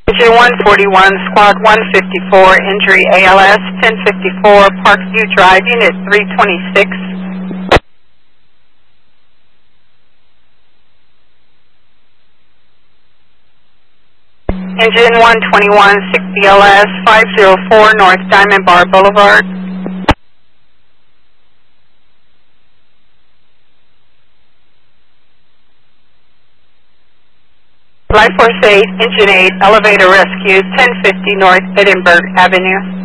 Engine 141, Squad 154, injury ALS 1054, Parkview Drive, Unit 326. Engine 121, 60LS 504, North Diamond Bar Boulevard. Life Force 8, Engine 8, Elevator Rescue 1050 North Edinburgh Avenue.